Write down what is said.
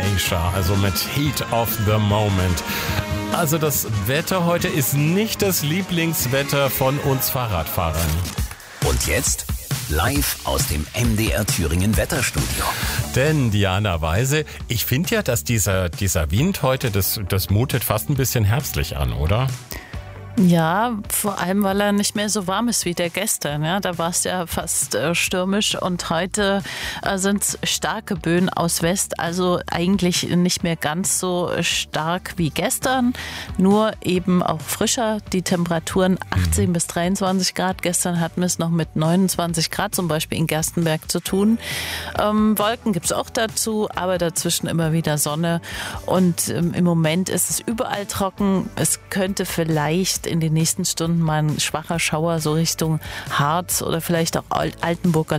Asia, also mit Heat of the Moment. Also das Wetter heute ist nicht das Lieblingswetter von uns Fahrradfahrern. Und jetzt live aus dem MDR Thüringen Wetterstudio. Denn Diana Weise, ich finde ja, dass dieser Wind heute, das mutet fast ein bisschen herbstlich an, oder? Ja, vor allem, weil er nicht mehr so warm ist wie der gestern. Ja, da war es ja fast stürmisch und heute sind es starke Böen aus West, also eigentlich nicht mehr ganz so stark wie gestern, nur eben auch frischer. Die Temperaturen 18 bis 23 Grad. Gestern hatten wir es noch mit 29 Grad zum Beispiel in Gerstenberg zu tun. Wolken gibt es auch dazu, aber dazwischen immer wieder Sonne. Und im Moment ist es überall trocken. Es könnte vielleicht in den nächsten Stunden mal ein schwacher Schauer so Richtung Harz oder vielleicht auch Altenburger